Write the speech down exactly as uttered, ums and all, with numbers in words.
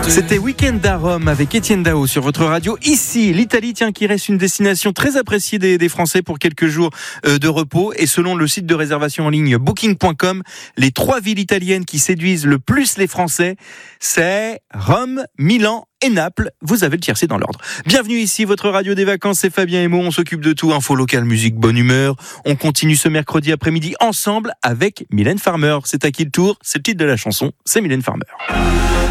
C'était Week-end à Rome avec Étienne Dao sur votre radio. Ici, l'Italie, tiens, qui reste une destination très appréciée des, des Français pour quelques jours euh, de repos. Et selon le site de réservation en ligne booking point com, les trois villes italiennes qui séduisent le plus les Français, c'est Rome, Milan et Naples. Vous avez le tiercé dans l'ordre. Bienvenue ici, votre radio des vacances, c'est Fabien Emo. On s'occupe de tout, info locale, musique, bonne humeur. On continue ce mercredi après-midi ensemble avec Mylène Farmer. C'est à qui le tour? C'est le titre de la chanson, c'est Mylène Farmer.